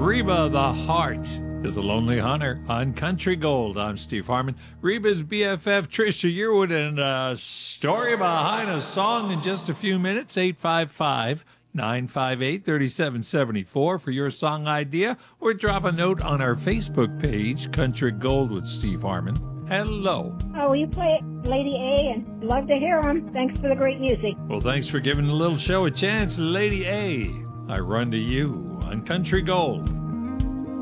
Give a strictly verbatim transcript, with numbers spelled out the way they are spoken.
Reba the Heart is a Lonely Hunter on Country Gold. I'm Steve Harmon. Reba's B F F, Trisha Yearwood, and a story behind a song in just a few minutes. eight five five, nine five eight, three seven seven four for your song idea, or drop a note on our Facebook page, Country Gold with Steve Harmon. Hello. Oh, you play Lady A, and love to hear them. Thanks for the great music. Well, thanks for giving the little show a chance, Lady A. I run to you on Country Gold.